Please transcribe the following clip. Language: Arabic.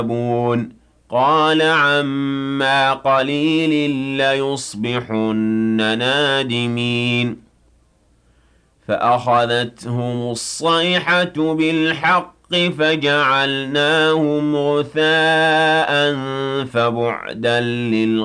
قَالَ عَمَّا قَلِيلٍ لَّيُصْبِحُنَّ نَادِمِينَ فَأَخَذَتْهُمُ الصَّيْحَةُ بِالْحَقِّ فَجَعَلْنَاهُمْ غُثَاءً فَبُعْدًا